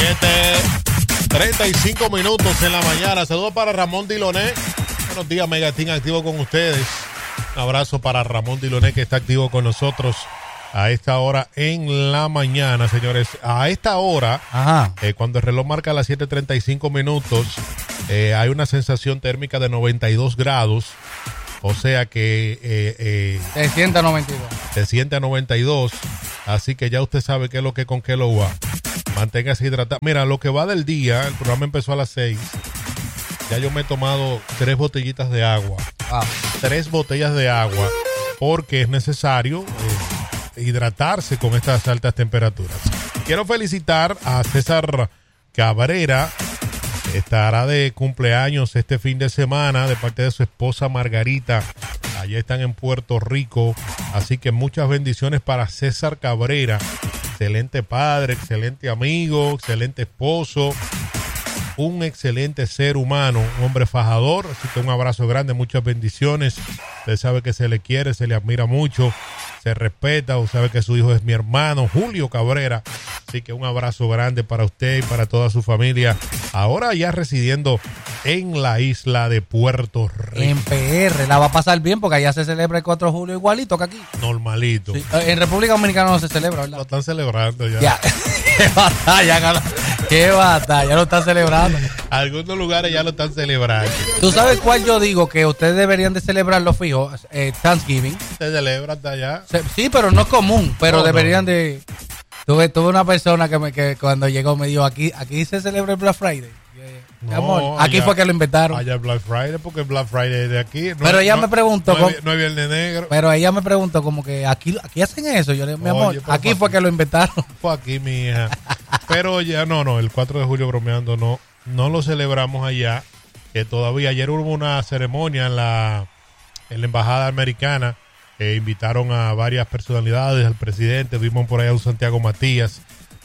7:35 minutos en la mañana. Saludos para Ramón Diloné. Buenos días, Megatín, activo con ustedes. Un abrazo para Ramón Diloné, que está activo con nosotros a esta hora en la mañana, señores. A esta hora, cuando el reloj marca las 7:35 minutos, hay una sensación térmica de 92 grados. O sea que... se siente a 92. Se siente a 92. Así que ya usted sabe qué es lo que con qué lo va. Manténgase hidratado. Mira, lo que va del día, el programa empezó a las 6. Ya yo me he tomado 3 botellitas de agua. 3 botellas de agua. Porque es necesario hidratarse con estas altas temperaturas. Quiero felicitar a César Cabrera. Estará de cumpleaños este fin de semana de parte de su esposa Margarita. Allá están en Puerto Rico. Así que muchas bendiciones para César Cabrera. Excelente padre, excelente amigo, excelente esposo. Un excelente ser humano, un hombre fajador. Así que un abrazo grande, muchas bendiciones. Usted sabe que se le quiere, se le admira mucho, se respeta. Usted sabe que su hijo es mi hermano, Julio Cabrera. Así que un abrazo grande para usted y para toda su familia. Ahora ya residiendo en la isla de Puerto Rico. En PR, la va a pasar bien porque allá se celebra el 4 de julio igualito que aquí. Normalito. Sí. En República Dominicana no se celebra, ¿verdad? Lo están celebrando ya. Qué batalla, lo están celebrando. Algunos lugares ya lo están celebrando. ¿Tú sabes cuál yo digo que ustedes deberían de celebrar los fijos? Thanksgiving. Se celebra hasta allá. Sí, pero no es común, pero deberían de... Tuve una persona que cuando llegó me dijo, aquí se celebra el Black Friday. No, amor, aquí fue que lo inventaron. Allá Black Friday, porque Black Friday es de aquí. Pero ella me preguntó... No hay Viernes Negro. Pero ella me preguntó como que aquí hacen eso. Yo le dije, mi amor, aquí fue que lo inventaron. Fue aquí, mi hija. Pero ya no, el 4 de julio bromeando no lo celebramos allá. Que todavía ayer hubo una ceremonia en la embajada americana. Invitaron a varias personalidades, al presidente, vimos por allá a un Santiago Matías,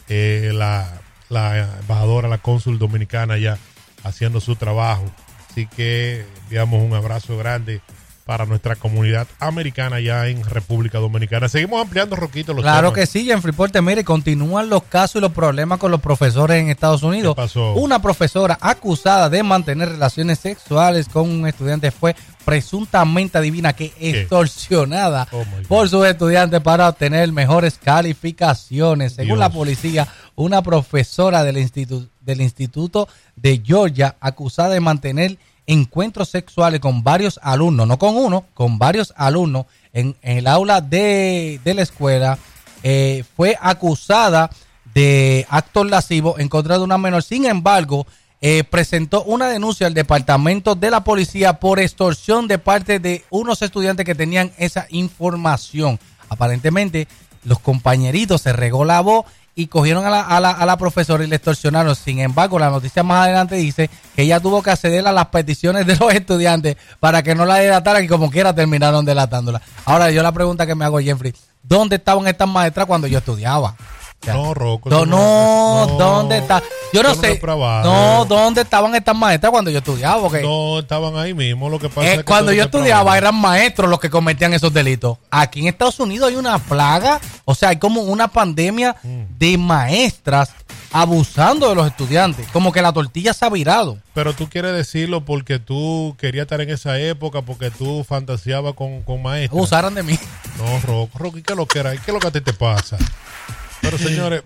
la embajadora, la cónsul dominicana ya haciendo su trabajo. Así que enviamos un abrazo grande para nuestra comunidad americana ya en República Dominicana. Seguimos ampliando, Roquito, los Claro temas. que sí, Jeffrey Porte. Mire, continúan los casos y los problemas con los profesores en Estados Unidos. ¿Qué pasó? Una profesora acusada de mantener relaciones sexuales con un estudiante fue presuntamente, adivina que extorsionada por sus estudiantes para obtener mejores calificaciones. Según la policía, una profesora del Instituto de Georgia, acusada de mantener encuentros sexuales con varios alumnos, no con uno, con varios alumnos en el aula de la escuela, fue acusada de actos lascivos en contra de una menor. Sin embargo, presentó una denuncia al departamento de la policía por extorsión de parte de unos estudiantes que tenían esa información. Aparentemente, los compañeritos se regó la voz y cogieron a la profesora y le extorsionaron. Sin embargo, la noticia más adelante dice que ella tuvo que acceder a las peticiones de los estudiantes para que no la delataran y como quiera terminaron delatándola. Ahora, yo la pregunta que me hago, Jeffrey, ¿dónde estaban estas maestras cuando yo estudiaba? O sea, no, Rocco. ¿Dónde está? Yo no sé. ¿Dónde estaban estas maestras cuando yo estudiaba? Porque no, estaban ahí mismo. Lo que pasa es que cuando yo estudiaba eran maestros los que cometían esos delitos. Aquí en Estados Unidos hay una plaga, o sea, hay como una pandemia de maestras abusando de los estudiantes. Como que la tortilla se ha virado. Pero tú quieres decirlo porque tú querías estar en esa época, porque tú fantaseabas con maestras. Abusaron de mí. No, Rocky, ¿qué es lo que era? ¿Qué es lo que a ti te pasa? Pero señores,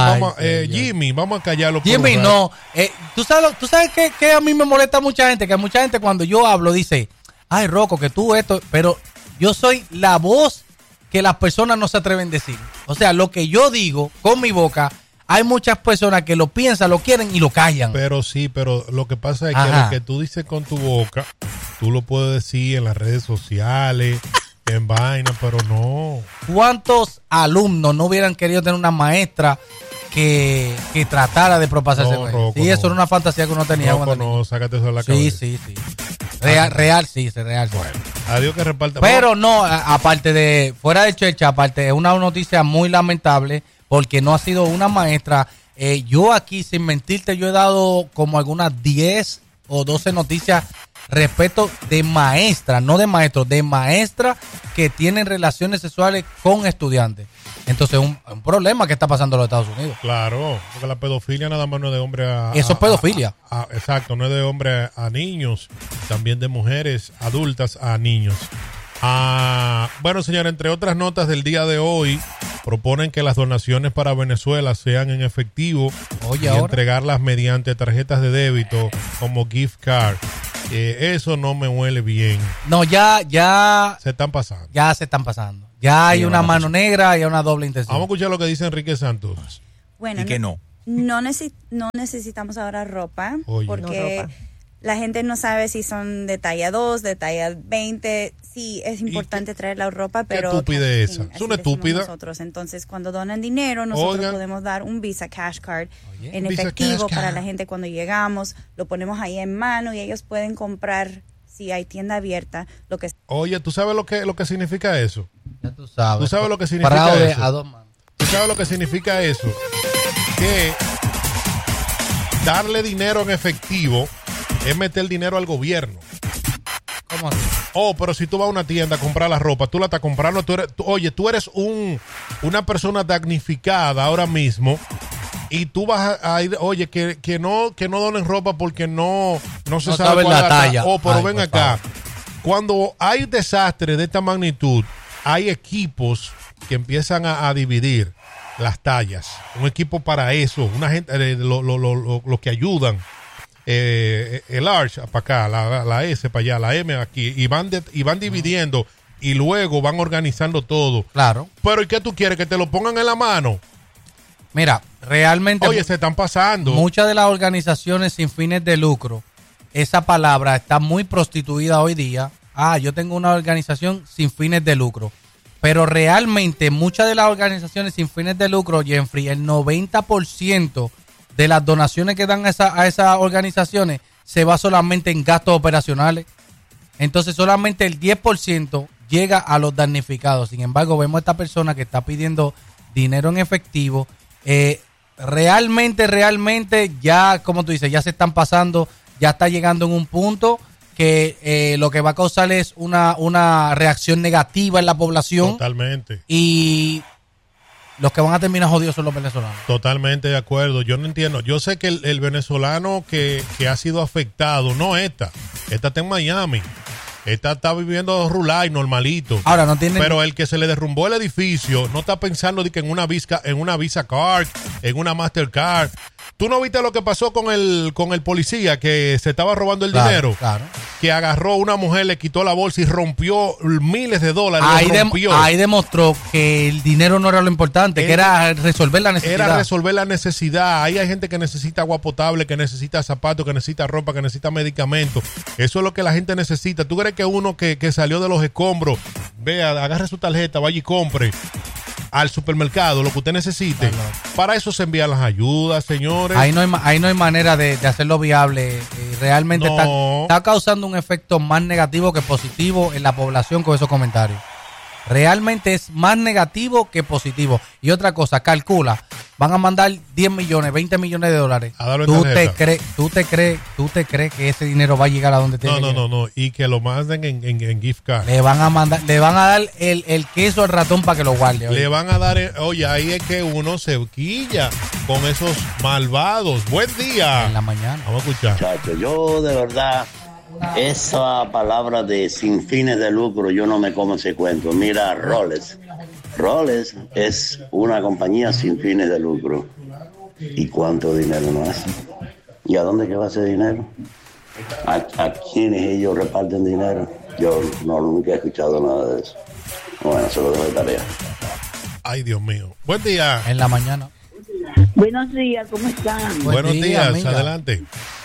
Jimmy, vamos a callarlo. Jimmy, no. ¿Tú sabes que a mí me molesta mucha gente? Que mucha gente cuando yo hablo dice, ay, Rocco, que tú esto, pero yo soy la voz que las personas no se atreven a decir. O sea, lo que yo digo con mi boca, hay muchas personas que lo piensan, lo quieren y lo callan. Pero sí, pero lo que pasa es que lo que tú dices con tu boca, tú lo puedes decir en las redes sociales, en vaina, pero no. ¿Cuántos alumnos no hubieran querido tener una maestra que tratara de propasarse con él? Sí, eso era una fantasía que uno tenía. No, sácate eso de la cabeza. Sí. Real. Bueno, adiós que reparta. Pero no, aparte de, fuera de Checha, aparte, es una noticia muy lamentable porque no ha sido una maestra. Yo aquí, sin mentirte, yo he dado como algunas 10 o 12 noticias respeto de maestra, no de maestro, de maestra que tienen relaciones sexuales con estudiantes. Entonces, un problema que está pasando en los Estados Unidos. Claro, porque la pedofilia nada más no es de hombre a... Eso es pedofilia. Exacto, no es de hombre a niños, también de mujeres adultas a niños. Bueno, señor, entre otras notas del día de hoy, proponen que las donaciones para Venezuela sean en efectivo y entregarlas mediante tarjetas de débito como gift card. Eso no me huele bien. No, ya se están pasando. Ya se están pasando. Ya hay una mano negra y una doble intención. Vamos a escuchar lo que dice Enrique Santos. Bueno, y que no necesitamos ahora ropa. Oye. Porque ropa. La gente no sabe si son de talla 2, de talla 20. Sí, es importante traer la ropa, pero... ¿Qué estupidez esa? Es una estúpida. Nosotros. Entonces, cuando donan dinero, nosotros podemos dar un Visa Cash Card en efectivo para la gente cuando llegamos. Lo ponemos ahí en mano y ellos pueden comprar, si hay tienda abierta, lo que... Oye, ¿tú sabes lo que significa eso? Ya tú sabes. ¿Tú sabes lo que significa eso? A dos manos. ¿Tú sabes lo que significa eso? Que darle dinero en efectivo es meter dinero al gobierno. ¿Cómo así? Pero si tú vas a una tienda a comprar la ropa, tú la estás comprando, tú eres una persona damnificada ahora mismo y tú vas a ir, oye, que no donen ropa porque no se sabe cuál la talla. Pero ven acá. Cuando hay desastres de esta magnitud, hay equipos que empiezan a dividir las tallas. Un equipo para eso, una gente, los que ayudan. El large para acá, la S para allá, la M aquí, y van dividiendo y luego van organizando todo. Claro. Pero ¿y qué tú quieres? ¿Que te lo pongan en la mano? Mira, realmente... Oye, se están pasando. Muchas de las organizaciones sin fines de lucro, esa palabra está muy prostituida hoy día. Yo tengo una organización sin fines de lucro. Pero realmente muchas de las organizaciones sin fines de lucro, Jeffrey, el 90% de las donaciones que dan a esas organizaciones se va solamente en gastos operacionales. Entonces solamente el 10% llega a los damnificados. Sin embargo, vemos a esta persona que está pidiendo dinero en efectivo. Realmente ya, como tú dices, ya se están pasando, ya está llegando en un punto que lo que va a causar es una reacción negativa en la población. Totalmente. Y los que van a terminar jodidos son los venezolanos. Totalmente de acuerdo. Yo no entiendo. Yo sé que el venezolano que ha sido afectado, no esta está en Miami. Esta está viviendo rural, normalito. Ahora no tiene. Pero el que se le derrumbó el edificio no está pensando de que en una Visa Card, en una Mastercard. ¿Tú no viste lo que pasó con el policía que se estaba robando el dinero? Claro. Que agarró a una mujer, le quitó la bolsa y rompió miles de dólares. Ahí demostró que el dinero no era lo importante, que era resolver la necesidad. Era resolver la necesidad. Ahí hay gente que necesita agua potable, que necesita zapatos, que necesita ropa, que necesita medicamentos. Eso es lo que la gente necesita. ¿Tú crees que uno que salió de los escombros, vea, agarre su tarjeta, vaya y compre al supermercado lo que usted necesite? No. Para eso se envían las ayudas, señores. Ahí no hay manera de hacerlo viable. Realmente está causando un efecto más negativo que positivo en la población con esos comentarios. Realmente es más negativo que positivo. Y otra cosa, calcula, van a mandar 10 millones, 20 millones de dólares. ¿Tú te crees que ese dinero va a llegar a donde tiene que llegar? No. Y que lo manden en gift card. Le van a dar el queso al ratón para que lo guarde. Le van a dar, ahí es que uno se quilla con esos malvados. Buen día. En la mañana. Vamos a escuchar. Chacho, yo de verdad, esa palabra de sin fines de lucro, yo no me como ese cuento. Mira, Rolex es una compañía sin fines de lucro. ¿Y cuánto dinero no hace? ¿Y a dónde que va ese dinero? ¿A quiénes ellos reparten dinero? Yo nunca he escuchado nada de eso. Bueno, se lo dejo de tarea. Ay, Dios mío. Buen día. En la mañana. Buenos días, ¿cómo están? Buenos días, amiga. Adelante.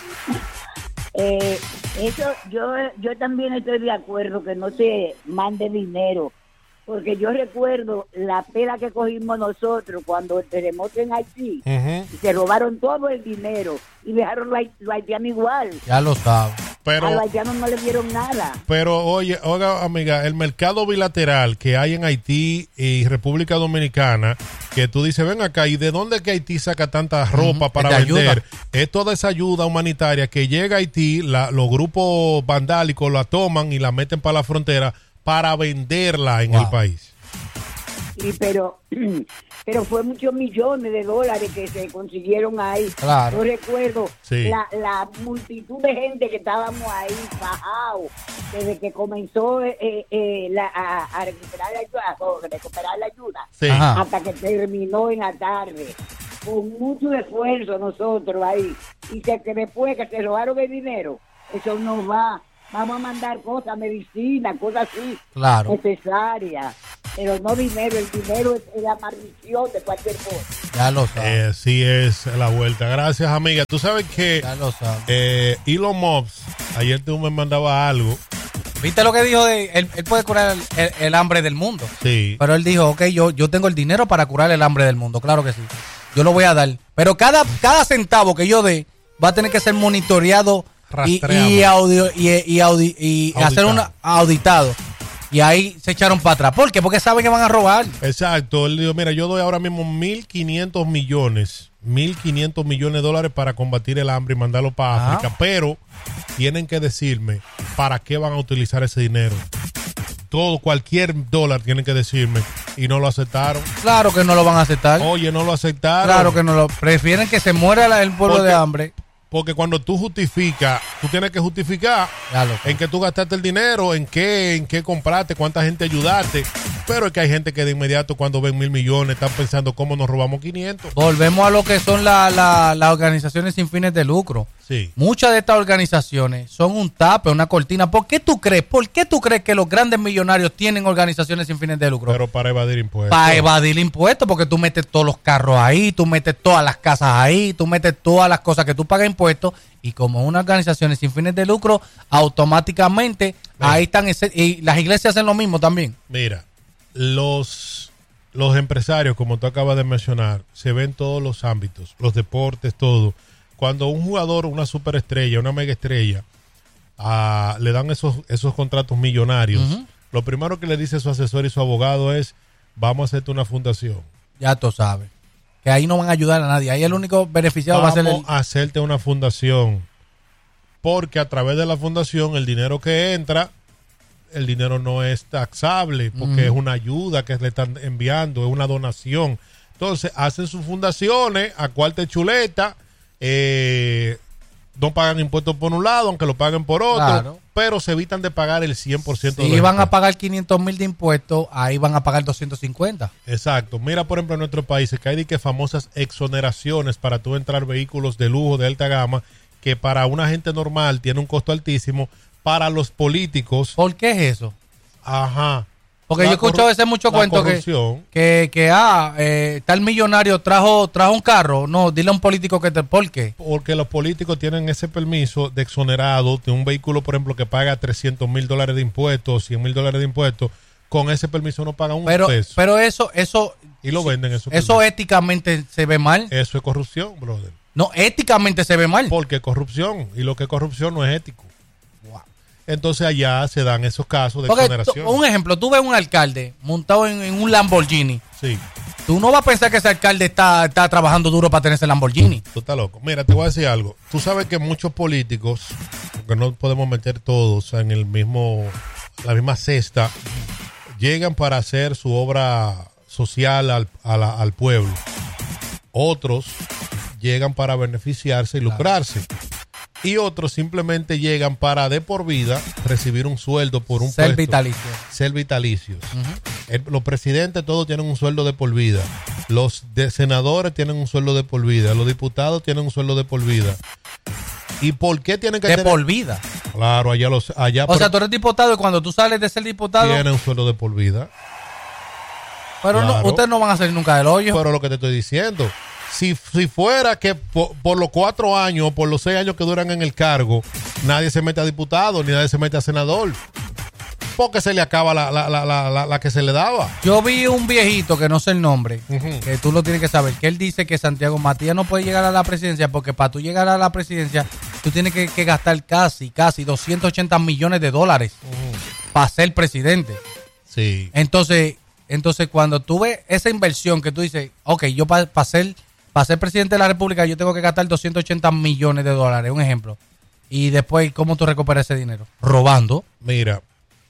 Eso yo también estoy de acuerdo que no se mande dinero, porque yo recuerdo la pela que cogimos nosotros cuando el terremoto en Haití, y se robaron todo el dinero y dejaron lo haitiano igual. Ya lo sabes. Pero, a los haitianos no le dieron nada. Pero, oiga, amiga, el mercado bilateral que hay en Haití y República Dominicana, que tú dices, ven acá, ¿y de dónde es que Haití saca tanta ropa para vender? Ayuda. Es toda esa ayuda humanitaria que llega a Haití, los grupos vandálicos la toman y la meten para la frontera para venderla en el país. Sí, pero fue muchos millones de dólares que se consiguieron ahí. Claro. Yo recuerdo la multitud de gente que estábamos ahí fajados desde que comenzó a recuperar la ayuda sí. Hasta que terminó en la tarde. Con mucho esfuerzo nosotros ahí. Y que después que se robaron el dinero, eso nos va. Vamos a mandar cosas, medicina, cosas así necesarias. Pero no dinero, el dinero es la maldición de cualquier cosa. Ya lo sabes. Sí es la vuelta. Gracias, amiga. Tú sabes que ya lo sabes. Elon Musk, ayer tú me mandaba algo. ¿Viste lo que dijo? Él puede curar el hambre del mundo. Sí. Pero él dijo, ok, yo tengo el dinero para curar el hambre del mundo. Claro que sí. Yo lo voy a dar. Pero cada centavo que yo dé va a tener que ser monitoreado y hacer un auditado. Y ahí se echaron para atrás. ¿Por qué? Porque saben que van a robar. Exacto. Él dijo, mira, yo doy ahora mismo 1.500 millones de dólares para combatir el hambre y mandarlo para África. Pero tienen que decirme para qué van a utilizar ese dinero. Cualquier dólar tienen que decirme. Y no lo aceptaron. Claro que no lo van a aceptar. Oye, no lo aceptaron. Claro que no lo... Prefieren que se muera el pueblo de hambre. Porque cuando tú justificas, tú tienes que justificar en qué tú gastaste el dinero, en qué compraste, cuánta gente ayudaste. Pero es que hay gente que de inmediato cuando ven 1.000 millones están pensando cómo nos robamos 500. Volvemos a lo que son las organizaciones sin fines de lucro. Sí. Muchas de estas organizaciones son un tape, una cortina. ¿Por qué tú crees que los grandes millonarios tienen organizaciones sin fines de lucro? Pero para evadir impuestos. Para evadir impuestos, porque tú metes todos los carros ahí, tú metes todas las casas ahí, tú metes todas las cosas que tú pagas impuestos, y como unas organizaciones sin fines de lucro, automáticamente ahí están, y las iglesias hacen lo mismo también. Mira, los empresarios, como tú acabas de mencionar, se ven en todos los ámbitos, los deportes, todo. Cuando un jugador, una superestrella, una megaestrella, le dan esos contratos millonarios, lo primero que le dice su asesor y su abogado es, vamos a hacerte una fundación. Ya tú sabes. Que ahí no van a ayudar a nadie. Ahí el único beneficiado va a ser Vamos a hacerte una fundación. Porque a través de la fundación, el dinero que entra, el dinero no es taxable, porque es una ayuda que le están enviando, es una donación. Entonces, hacen sus fundaciones a cuarta chuleta, no pagan impuestos por un lado, aunque lo paguen por otro, pero se evitan de pagar el 100% de si van a pagar 500,000 de impuestos, ahí van a pagar 250. Exacto. Mira, por ejemplo, en nuestro país que hay famosas exoneraciones para tú entrar vehículos de lujo de alta gama, que para una gente normal tiene un costo altísimo, para los políticos. ¿Por qué es eso? Ajá. Porque yo he escuchado ese mucho cuento que tal millonario trajo un carro. No, dile a un político ¿por qué? Porque los políticos tienen ese permiso de exonerado de un vehículo, por ejemplo, que paga $300,000 de impuestos, $100,000 de impuestos. Con ese permiso no pagan un peso. Pero eso y lo venden eso. Eso éticamente se ve mal. Eso es corrupción, brother. No, éticamente se ve mal. Porque es corrupción. Y lo que es corrupción no es ético. Entonces allá se dan esos casos de exoneración. Un ejemplo, tú ves un alcalde montado en un Lamborghini. Sí. Tú no vas a pensar que ese alcalde está trabajando duro para tener ese Lamborghini. Tú estás loco. Mira, te voy a decir algo. Tú sabes que muchos políticos, porque no podemos meter todos en la misma cesta, llegan para hacer su obra social al pueblo. Otros llegan para beneficiarse y lucrarse. Y otros simplemente llegan para de por vida recibir un sueldo por un ser puesto. Ser vitalicios. Los presidentes todos tienen un sueldo de por vida. Los senadores tienen un sueldo de por vida. Los diputados tienen un sueldo de por vida. ¿Y por qué tienen que tener? De por vida. Claro, allá. O sea, tú eres diputado y cuando tú sales de ser diputado tienen un sueldo de por vida. Pero claro. Ustedes no van a salir nunca del hoyo. Pero lo que te estoy diciendo, si fuera que por los 4 años o por los 6 años que duran en el cargo, nadie se mete a diputado ni nadie se mete a senador, porque se le acaba la que se le daba. Yo vi un viejito que no sé el nombre, que tú lo tienes que saber, que él dice que Santiago Matías no puede llegar a la presidencia porque para tú llegar a la presidencia tú tienes que gastar casi 280 millones de dólares para ser presidente. Sí. Entonces cuando tú ves esa inversión que tú dices, ok, yo para ser presidente de la República yo tengo que gastar 280 millones de dólares, un ejemplo. Y después, ¿cómo tú recuperas ese dinero? Robando. Mira,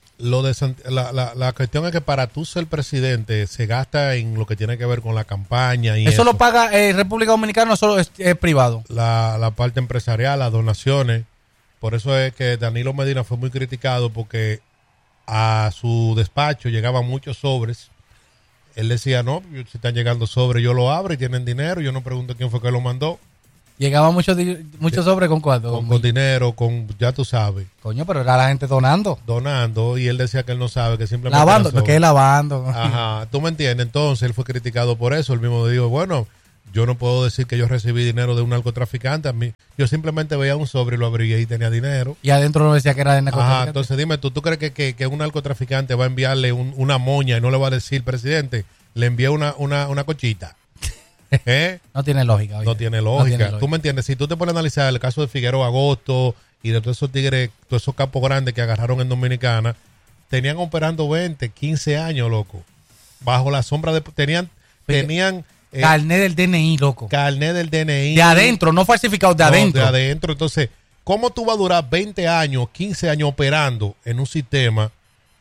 la cuestión es que para tú ser presidente se gasta en lo que tiene que ver con la campaña y eso lo paga República Dominicana o solo es privado. La parte empresarial, las donaciones. Por eso es que Danilo Medina fue muy criticado, porque a su despacho llegaban muchos sobres. Él decía, no, si están llegando sobres yo lo abro y tienen dinero, yo no pregunto quién fue que lo mandó. Llegaba muchos sobres con cuánto. Con dinero, ya tú sabes. Coño, pero era la gente donando. Y él decía que él no sabe, que simplemente... Lavando, porque es lavando. Ajá, tú me entiendes. Entonces él fue criticado por eso. Él mismo dijo, bueno, yo no puedo decir que yo recibí dinero de un narcotraficante. A mí, yo simplemente veía un sobre y lo abrí y tenía dinero. Y adentro no decía que era de narcotraficante. Ajá, entonces dime, ¿tú crees que un narcotraficante va a enviarle una moña y no le va a decir, presidente, le envié una cochita? No tiene lógica. Oye. No tiene lógica. Tú me entiendes. Si tú te pones a analizar el caso de Figueroa Agosto y de todos esos tigres, todos esos capos grandes que agarraron en Dominicana, tenían operando 20, 15 años, loco. Bajo la sombra de... Tenían carnet del DNI, loco. Carnet del DNI. De adentro, no falsificado, de adentro. De adentro. Entonces, ¿cómo tú vas a durar 20 años, 15 años operando en un sistema,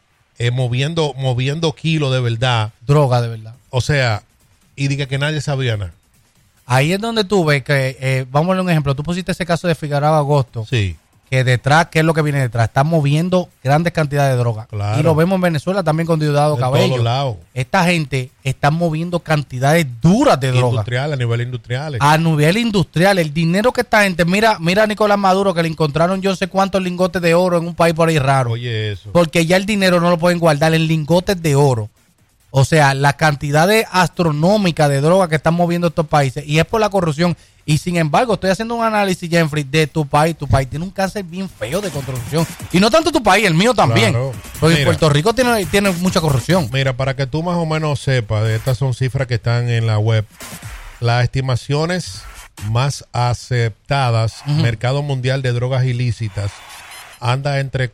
moviendo kilos de verdad? Droga de verdad. O sea... Y diga que nadie sabía nada. Ahí es donde tú ves que, vamos a darle un ejemplo, tú pusiste ese caso de Figueroa Agosto, sí, que detrás, ¿qué es lo que viene detrás? Están moviendo grandes cantidades de droga. Claro. Y lo vemos en Venezuela también con Diosdado Cabello. De todos lados. Esta gente está moviendo cantidades duras de droga. Industrial, a nivel industrial. A nivel industrial. El dinero que esta gente, mira a Nicolás Maduro, que le encontraron yo no sé cuántos lingotes de oro en un país por ahí raro. Oye, eso. Porque ya el dinero no lo pueden guardar en lingotes de oro. O sea, la cantidad de astronómica de droga que están moviendo estos países, y es por la corrupción. Y sin embargo, estoy haciendo un análisis, Jeffrey, de tu país. Tu país tiene un cáncer bien feo de corrupción. Y no tanto tu país, el mío también. Claro. Porque mira, Puerto Rico tiene mucha corrupción. Mira, para que tú más o menos sepas, estas son cifras que están en la web. Las estimaciones más aceptadas, Mercado Mundial de Drogas Ilícitas, anda entre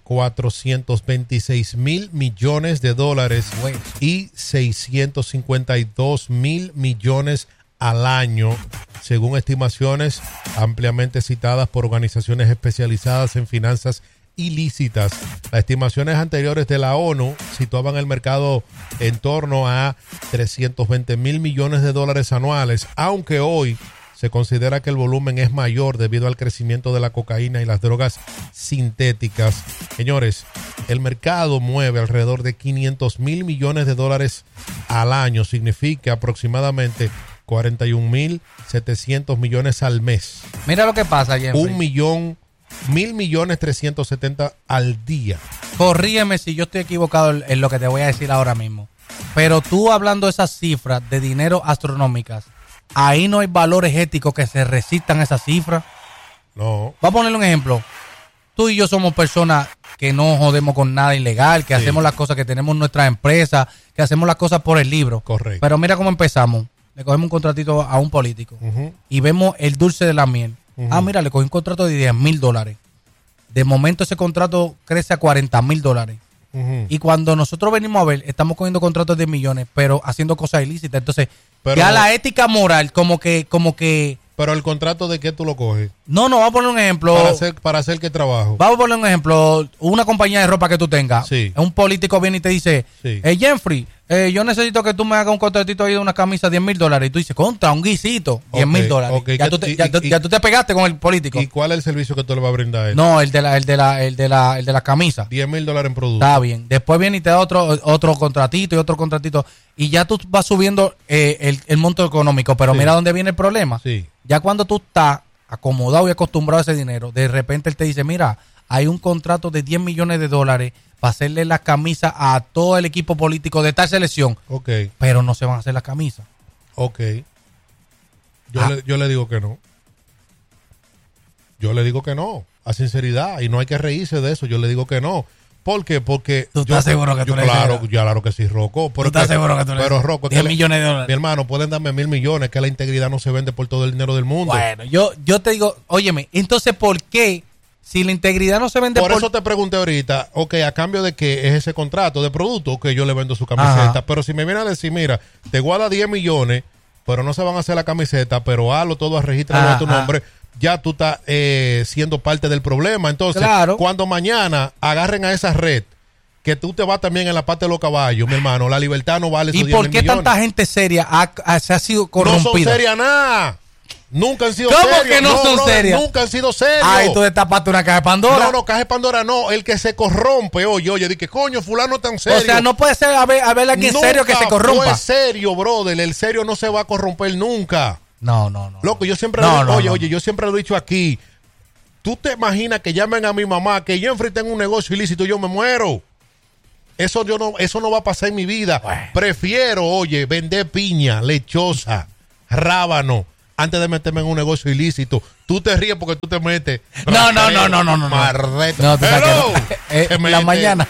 426 mil millones de dólares y 652 mil millones al año, según estimaciones ampliamente citadas por organizaciones especializadas en finanzas ilícitas. Las estimaciones anteriores de la ONU situaban el mercado en torno a 320 mil millones de dólares anuales, aunque hoy se considera que el volumen es mayor debido al crecimiento de la cocaína y las drogas sintéticas. Señores, el mercado mueve alrededor de 500 mil millones de dólares al año. Significa aproximadamente 41.700 millones al mes. Mira lo que pasa, Jeffrey. 1.000.370.000 al día. Corrígeme si yo estoy equivocado en lo que te voy a decir ahora mismo. Pero tú hablando de esas cifras de dinero astronómicas, ahí no hay valores éticos que se resistan a esas cifras. No. Vamos a ponerle un ejemplo. Tú y yo somos personas que no jodemos con nada ilegal, que hacemos las cosas, que tenemos nuestras empresas, que hacemos las cosas por el libro. Correcto. Pero mira cómo empezamos. Le cogemos un contratito a un político y vemos el dulce de la miel. Mira, le cogí un contrato de $10,000. De momento ese contrato crece a $40,000. Y cuando nosotros venimos a ver, estamos cogiendo contratos de millones, pero haciendo cosas ilícitas. Entonces, ya la ética moral, como que... Pero el contrato, ¿de qué tú lo coges? No, vamos a poner un ejemplo. ¿Para hacer qué trabajo? Vamos a poner un ejemplo. Una compañía de ropa que tú tengas. Sí. Un político viene y te dice, Jeffrey, yo necesito que tú me hagas un contratito ahí de una camisa $10,000. Y tú dices, contra, un guisito, $10,000. Okay. Ya tú te pegaste con el político. ¿Y cuál es el servicio que tú le vas a brindar a él? No, el de la camisa. $10,000 en producto. Está bien. Después viene y te da otro contratito y otro contratito. Y ya tú vas subiendo el monto económico. Pero mira dónde viene el problema. Sí. Ya cuando tú estás acomodado y acostumbrado a ese dinero, de repente él te dice, mira, hay un contrato de $10 millones para hacerle las camisas a todo el equipo político de tal selección. Ok. Pero no se van a hacer las camisas. Ok. Yo le digo que no. Yo le digo que no, a sinceridad, y no hay que reírse de eso. Yo le digo que no, ¿Por qué? Porque ¿Tú estás seguro que tú eres claro que sí, Rocco. ¿Tú estás seguro que tú eres? Pero Rocco, 10 millones de dólares. Mi hermano, pueden darme 1,000 millones, que la integridad no se vende por todo el dinero del mundo. Bueno, yo te digo, óyeme, entonces, ¿por qué? Si la integridad no se vende por eso te pregunté ahorita, ok, ¿a cambio de qué es ese contrato de producto que yo le vendo su camiseta? Ajá. Pero si me viene a decir, mira, te guarda 10 millones, pero no se van a hacer la camiseta, pero hazlo todo, regístralo a tu nombre, ya tú estás siendo parte del problema. Entonces, cuando mañana agarren a esa red, que tú te vas también en la parte de los caballos, mi hermano, la libertad no vale esos 10 millones. ¿Y por qué tanta gente seria se ha sido corrompida? No son serias nada. Nunca han sido serios. ¿Cómo que no son serias? Nunca han sido serios. Ay, tú destapaste una caja de Pandora. No, caja de Pandora no. El que se corrompe, oye, di que coño, fulano tan serio. O sea, no puede ser a ver aquí en serio que se corrompa. No es serio, brother. El serio no se va a corromper nunca. No. Loco, yo siempre yo siempre lo he dicho aquí. ¿Tú te imaginas que llamen a mi mamá que Jeffrey tenga un negocio ilícito y yo me muero? Eso no va a pasar en mi vida. Bueno. Prefiero, vender piña, lechosa, rábano, antes de meterme en un negocio ilícito. Tú te ríes porque tú te metes. No. Marreto. No, la mañana.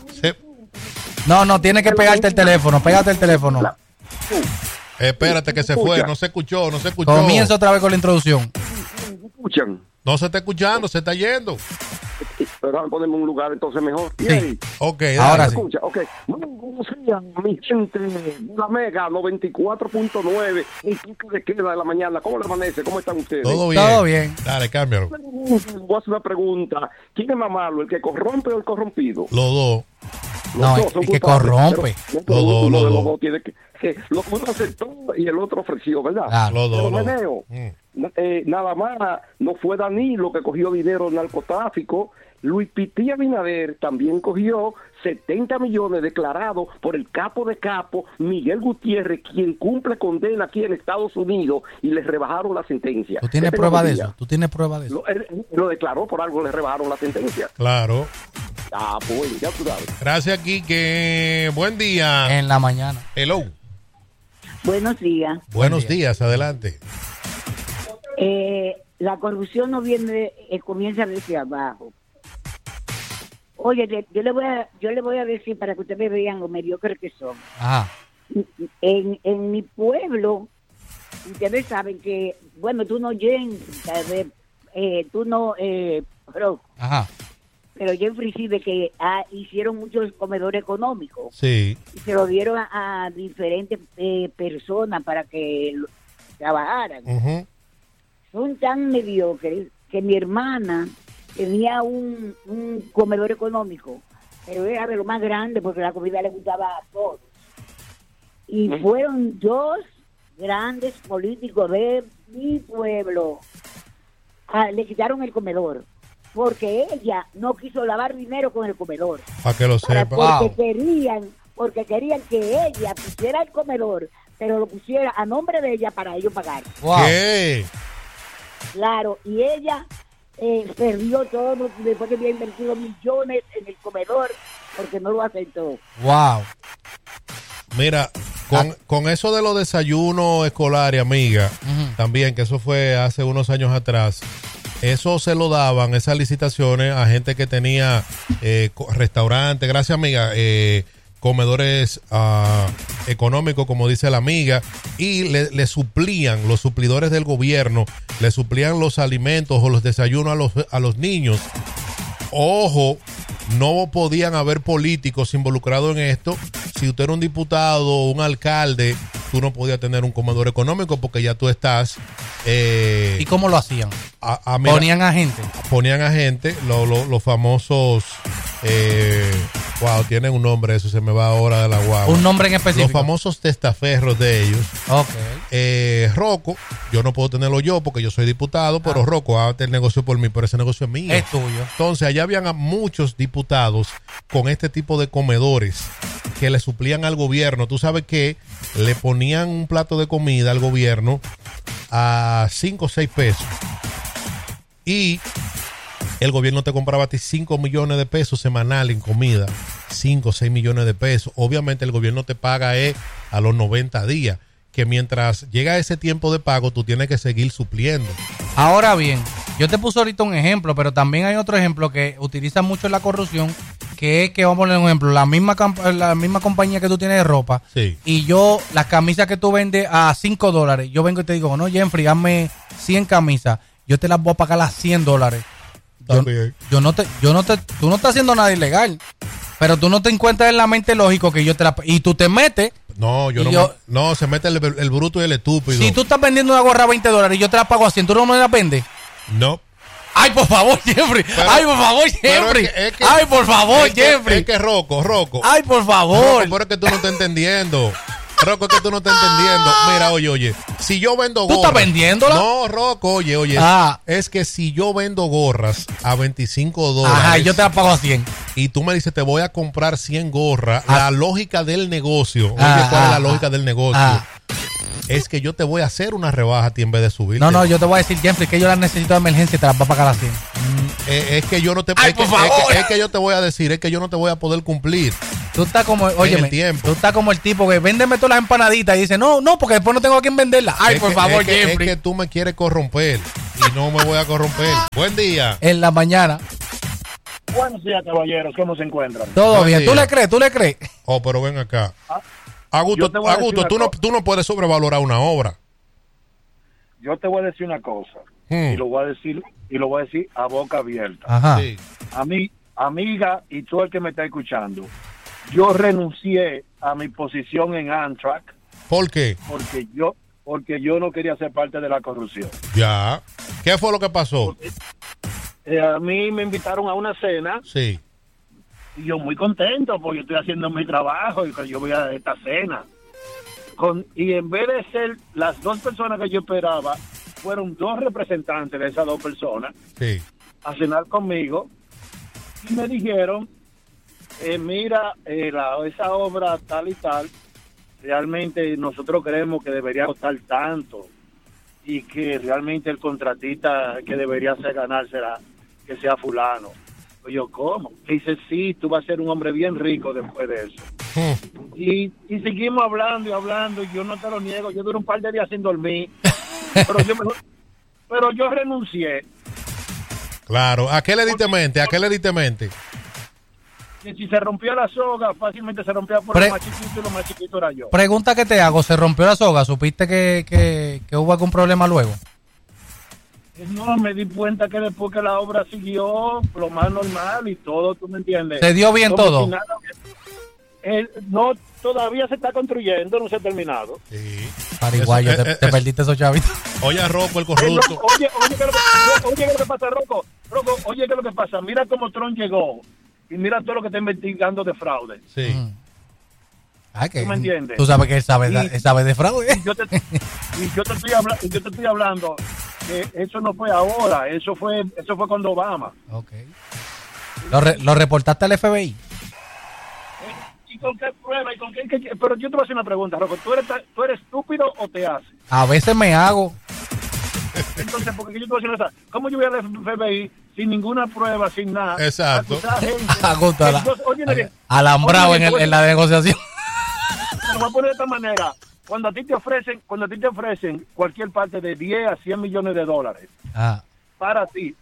No, tiene que pegarte el teléfono. Pégate el teléfono. Espérate que se fue. No se escuchó. Comienza otra vez con la introducción. ¿Me escuchan? No se está escuchando, se está yendo. Pero ponemos un lugar entonces mejor. Sí. Ok, ahora sí. Escucha, ok. Buenos días, mi gente. La Mega 94.9. Un pico de queda de la mañana. ¿Cómo le amanece? ¿Cómo están ustedes? Todo bien. Todo bien. Dale, cámbialo. Voy a hacer una pregunta. ¿Quién es más malo, el que corrompe o el corrompido? Los dos. No, el que corrompe. Los dos. Tiene que lo que uno aceptó y el otro ofreció, ¿verdad? Los dos. Nada más no fue Danilo que cogió dinero del narcotráfico. Luis Pití Abinader también cogió 70 millones declarados por el capo de capo Miguel Gutiérrez, quien cumple condena aquí en Estados Unidos, y les rebajaron la sentencia. ¿Tú tienes prueba de eso? Lo declaró, por algo le rebajaron la sentencia. Claro. Pues ya tú sabes. Gracias, Quique. Buen día. En la mañana. Hello. Buenos días. Buenos días, adelante. La corrupción no viene, comienza desde abajo. Oye, yo le voy a decir para que ustedes vean lo mediocre que son. Ajá. En mi pueblo, ustedes saben que, bueno, tú no Ajá. Pero Jeffrey sí de que hicieron muchos comedores económicos. Sí. Y se lo dieron a diferentes personas para que trabajaran. Uh-huh. Son tan mediocres que mi hermana tenía un comedor económico, pero era de lo más grande porque la comida le gustaba a todos. Y fueron dos grandes políticos de mi pueblo. Le quitaron el comedor porque ella no quiso lavar dinero con el comedor. Para que lo sepa. Porque querían que ella pusiera el comedor, pero lo pusiera a nombre de ella para ellos pagar. Wow. ¿Qué? Claro, y ella perdió todo después que había invertido millones en el comedor porque no lo aceptó. Wow. Mira, con eso de los desayunos escolares, amiga, también, que eso fue hace unos años atrás, eso se lo daban, esas licitaciones, a gente que tenía restaurantes, gracias, amiga, comedores económicos, como dice la amiga, y le suplían, los suplidores del gobierno, le suplían los alimentos o los desayunos a los niños. Ojo, no podían haber políticos involucrados en esto. Si usted era un diputado o un alcalde, tú no podías tener un comedor económico porque ya tú estás... ¿Y cómo lo hacían? Ponían a gente, los famosos... tienen un nombre, eso se me va ahora de la guagua. Un nombre en específico. Los famosos testaferros de ellos. Okay. Rocco, yo no puedo tenerlo yo porque yo soy diputado, pero Rocco hace el negocio por mí, pero ese negocio es mío. Es tuyo. Entonces, allá habían a muchos diputados con este tipo de comedores que le suplían al gobierno. Tú sabes que le ponían un plato de comida al gobierno a 5 o 6 pesos. Y el gobierno te compraba a ti 5 millones de pesos semanal en comida. 5 o 6 millones de pesos. Obviamente el gobierno te paga a los 90 días. Que mientras llega ese tiempo de pago, tú tienes que seguir supliendo. Ahora bien, yo te puse ahorita un ejemplo, pero también hay otro ejemplo que utiliza mucho la corrupción, que es que, vamos a poner un ejemplo, la misma compañía que tú tienes de ropa, sí. Y yo, las camisas que tú vendes a $5, yo vengo y te digo, no, Jeffrey, hazme 100 camisas, yo te las voy a pagar a $100. Tú no estás haciendo nada ilegal, pero tú no te encuentras en la mente lógico que yo te la... Y tú te metes... No, no, se mete el bruto y el estúpido. Si tú estás vendiendo una gorra a $20 y yo te la pago a 100, ¿tú no me la vendes? No. Ay, por favor, Jeffrey. Ay, por favor, Jeffrey. Ay, por favor, Jeffrey. Es que Rocco. Ay, por favor. Rocco, pero es que tú no estás entendiendo. Rocco, es que tú no estás entendiendo. Mira, oye. Si yo vendo gorras. ¿Tú estás vendiéndola? No, Rocco, oye. Es que si yo vendo gorras a $25. Ajá, yo te la pago a 100. Y tú me dices, te voy a comprar 100 gorras. La lógica del negocio. Oye, ¿cuál es la lógica del negocio? Es que yo te voy a hacer una rebaja a ti en vez de subir. No, yo te voy a decir, Jeffrey, que yo las necesito de emergencia y te las voy a pagar a 100. Es que yo no te... Ay, por favor. Es que yo te voy a decir, es que yo no te voy a poder cumplir. Tú estás como, óyeme, tú estás como el tipo que véndeme todas las empanaditas y dice, no, porque después no tengo a quién venderlas. Ay, por favor, Jeffrey. Es que tú me quieres corromper y no me voy a corromper. Buen día. En la mañana. Buenos días, caballeros. ¿Cómo se encuentran? Todo bien. Día. ¿Tú le crees? Oh, pero ven acá. Augusto, tú no puedes sobrevalorar una obra. Yo te voy a decir una cosa. Y lo voy a decir a boca abierta. Ajá. Sí. Amiga, y tú el que me está escuchando, yo renuncié a mi posición en Amtrak. ¿Por qué? Porque yo no quería ser parte de la corrupción. Ya. ¿Qué fue lo que pasó? A mí me invitaron a una cena. Sí. Y yo muy contento porque estoy haciendo mi trabajo y que yo voy a esta cena. Y en vez de ser las dos personas que yo esperaba, fueron dos representantes de esas dos personas a cenar conmigo y me dijeron, mira, esa obra tal y tal, realmente nosotros creemos que debería costar tanto y que realmente el contratista que debería hacer ganársela, que sea fulano. Yo, ¿cómo? Y dice, sí, tú vas a ser un hombre bien rico después de eso. Y seguimos hablando y hablando, y yo no te lo niego, yo duré un par de días sin dormir, pero yo renuncié. Claro, ¿a qué le diste mente? Que si se rompía la soga, fácilmente se rompía por lo más chiquito y lo más chiquito era yo. Pregunta que te hago, ¿se rompió la soga? ¿Supiste que hubo algún problema luego? No, me di cuenta que después que la obra siguió lo más normal y todo, ¿tú me entiendes? ¿Se dio bien todo? No, todavía se está construyendo, no se ha terminado. Sí. Pariguayo, te perdiste esos chavitos. Oye, Rocco, el corrupto. Oye, ¿qué es lo que pasa, Rocco? Oye, ¿qué es lo que pasa? Mira cómo Trump llegó y mira todo lo que está investigando de fraude. Sí. ¿Tú me entiendes? Tú sabes que él sabe de fraude. Yo te estoy hablando que eso no fue ahora, eso fue con Obama. Okay. ¿Lo reportaste al FBI? ¿Y con qué prueba? Pero yo te voy a hacer una pregunta, Rocco. ¿Tú eres estúpido o te haces? A veces me hago. Entonces, porque yo te voy a decir una cosa. ¿Cómo yo voy al FBI sin ninguna prueba, sin nada? Exacto. Alambrado en la negociación. Te lo voy a poner de esta manera. Cuando a ti te ofrecen cualquier parte de 10 a 100 millones de dólares, para ti,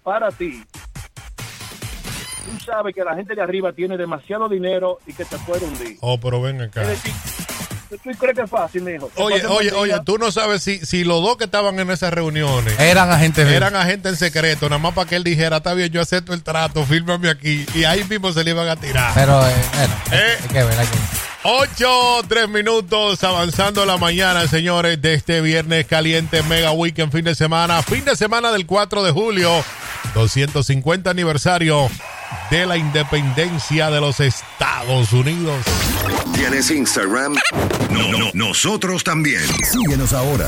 tú sabes que la gente de arriba tiene demasiado dinero y que te puede hundir. Oh, pero ven acá. Es decir, ¿tú crees que es fácil, mijo? Oye, tú no sabes si los dos que estaban en esas reuniones eran agentes en secreto, nada más para que él dijera, está bien, yo acepto el trato, fírmame aquí, y ahí mismo se le iban a tirar. Pero, hay que ver. 8:03 minutos, avanzando la mañana, señores, de este viernes caliente, mega weekend, fin de semana del 4 de julio, 250 aniversario de la independencia de los Estados Unidos. ¿Tienes Instagram? No, nosotros también. Síguenos ahora.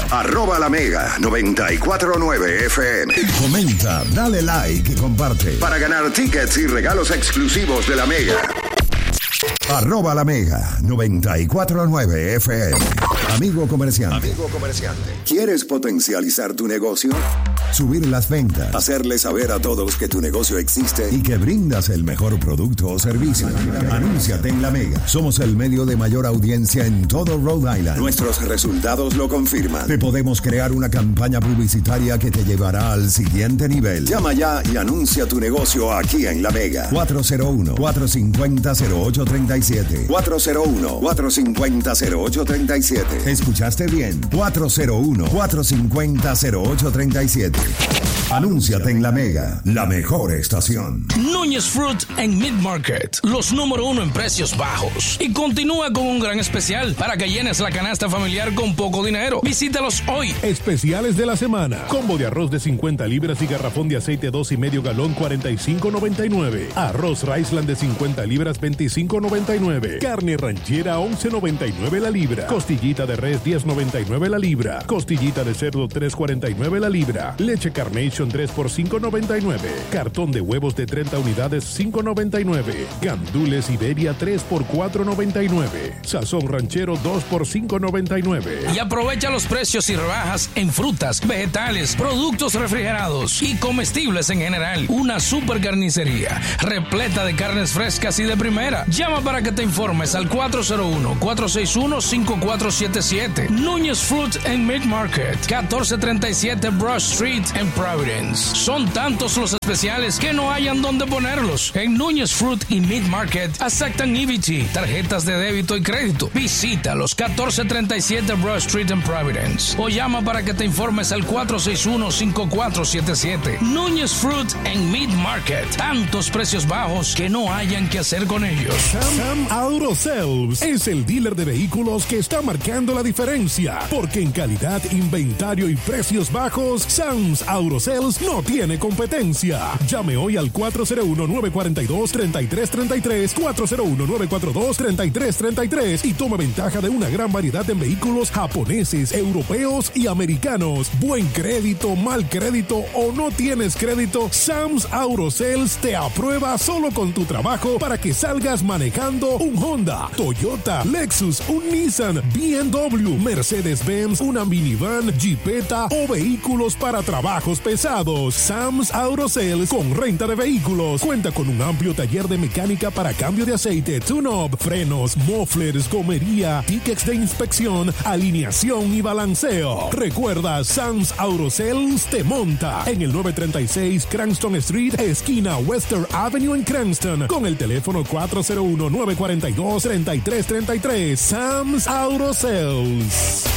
@lamega949fm. Comenta, dale like y comparte. Para ganar tickets y regalos exclusivos de La Mega. @lamega949fm. Amigo comerciante. ¿Quieres potencializar tu negocio? subir las ventas, hacerle saber a todos que tu negocio existe y que brindas el mejor producto o servicio. Anúnciate en La Mega. Somos el medio de mayor audiencia en todo Rhode Island. Nuestros resultados lo confirman. Te podemos crear una campaña publicitaria que te llevará al siguiente nivel. Llama ya y anuncia tu negocio aquí en La Mega. 401-450-0837. 401-450-0837. ¿Escuchaste bien? 401-450-0837. Anúnciate en La Mega, la mejor estación. Núñez Fruit en Meat Market, los número 1 en precios bajos. Y continúa con un gran especial para que llenes la canasta familiar con poco dinero. Visítalos hoy. Especiales de la semana. Combo de arroz de 50 libras y garrafón de aceite 2,5 galón, $45.99. Arroz Riceland de 50 libras, $25.99. Carne ranchera, $11.99 la libra. Costillita de res, $10.99 la libra. Costillita de cerdo, $3.49 la libra. Leche Carnation 3 por $5.99. Cartón de huevos de 30 unidades, $5.99. Gandules Iberia 3 por $4.99. Sazón ranchero 2 por $5.99. Y aprovecha los precios y rebajas en frutas, vegetales, productos refrigerados y comestibles en general. Una super carnicería repleta de carnes frescas y de primera. Llama para que te informes al 401-461-5477. Núñez Fruit en Meat Market, 1437 Brush Street en Providence. Son tantos los especiales que no hayan dónde ponerlos. En Núñez Fruit y Meat Market aceptan EBT, tarjetas de débito y crédito. Visita los 1437 Broad Street en Providence o llama para que te informes al 461-5477. Núñez Fruit en Meat Market. Tantos precios bajos que no hayan que hacer con ellos. Sam Auto Sales es el dealer de vehículos que está marcando la diferencia, porque en calidad, inventario y precios bajos, Sam's Auto Sales no tiene competencia. Llame hoy al 401-942-3333, 401-942-3333 y tome ventaja de una gran variedad de vehículos japoneses, europeos y americanos. Buen crédito, mal crédito o no tienes crédito, Sam's Auto Sales te aprueba solo con tu trabajo para que salgas manejando un Honda, Toyota, Lexus, un Nissan, BMW, Mercedes-Benz, una minivan, Jeepeta o vehículos para trabajos pesados. Sam's Auto Sales con renta de vehículos. Cuenta con un amplio taller de mecánica para cambio de aceite, tune-up, frenos, mufflers, gomería, tickets de inspección, alineación y balanceo. Recuerda, Sam's Auto Sales te monta en el 936 Cranston Street, esquina Western Avenue en Cranston, con el teléfono 401-942-3333. Sam's Auto Sales.